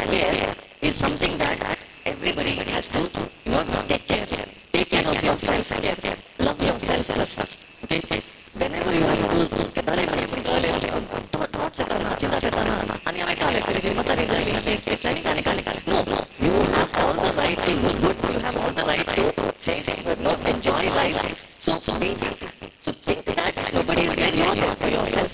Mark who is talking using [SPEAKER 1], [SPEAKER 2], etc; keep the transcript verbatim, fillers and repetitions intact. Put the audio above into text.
[SPEAKER 1] self-care is something that everybody has to, you know, take care. Take care of yourself. Love yourself first. Okay? Whenever you have to, thoughts करना, चिंता करना, अन्य में क्या लगता है? मत नहीं करना, space नहीं करना, निकाल. No, no. You have all the right to look good. You have all the right to say say good, no, enjoy life. So, so be happy. So think that nobody is getting you for yourself.